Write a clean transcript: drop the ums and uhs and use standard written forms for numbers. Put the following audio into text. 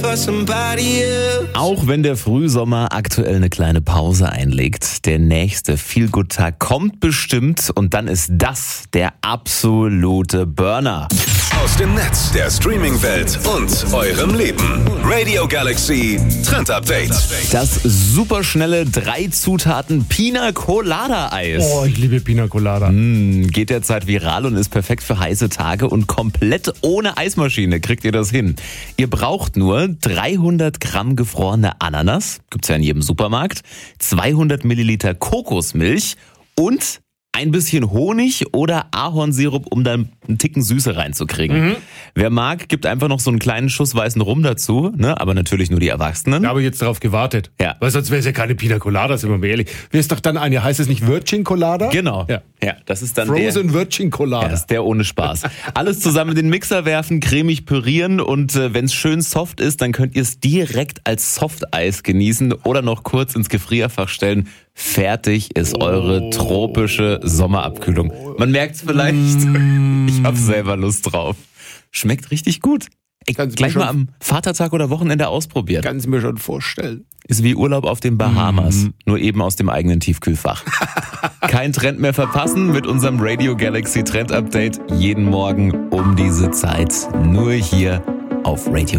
Auch wenn der Frühsommer aktuell eine kleine Pause einlegt, der nächste Feel-Good-Tag kommt bestimmt und dann ist das der absolute Burner. Aus dem Netz, der Streaming-Welt und eurem Leben. Radio Galaxy Trend Update. Das superschnelle 3 Zutaten Pina Colada Eis. Oh, ich liebe Pina Colada. Geht derzeit viral und ist perfekt für heiße Tage und komplett ohne Eismaschine kriegt ihr das hin. Ihr braucht nur 300 Gramm gefrorene Ananas, gibt's ja in jedem Supermarkt, 200 Milliliter Kokosmilch und ein bisschen Honig oder Ahornsirup, um dann einen Ticken Süße reinzukriegen. Wer mag, gibt einfach noch so einen kleinen Schuss weißen Rum dazu, ne? Aber natürlich nur die Erwachsenen. Da habe ich jetzt darauf gewartet. Ja. Weil sonst wäre es ja keine Pina Colada, sind wir mal ehrlich. Wäre es doch dann eine, heißt es nicht Virgin Colada? Genau. Ja. Ja, das ist dann Frozen Virgin Colada. Das ist der ohne Spaß. Alles zusammen in den Mixer werfen, cremig pürieren und wenn es schön soft ist, dann könnt ihr es direkt als Softeis genießen oder noch kurz ins Gefrierfach stellen. Fertig ist eure tropische Sommerabkühlung. Man merkt es vielleicht. Ich habe selber Lust drauf. Schmeckt richtig gut. Gleich mal am Vatertag oder Wochenende ausprobiert. Kannst mir schon vorstellen. Ist wie Urlaub auf den Bahamas, nur eben aus dem eigenen Tiefkühlfach. Kein Trend mehr verpassen mit unserem Radio Galaxy Trend Update jeden Morgen um diese Zeit. Nur hier auf Radio